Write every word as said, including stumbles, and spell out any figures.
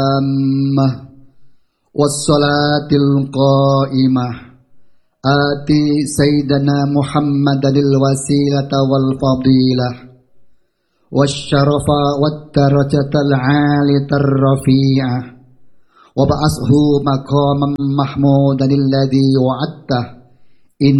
التامة والصلاة القائمة آتي سيدنا محمد الوسيلة والفضيلة والشرف والدرجة العالية الرفيعة وابعثه مقاما محمودا الذي وعدته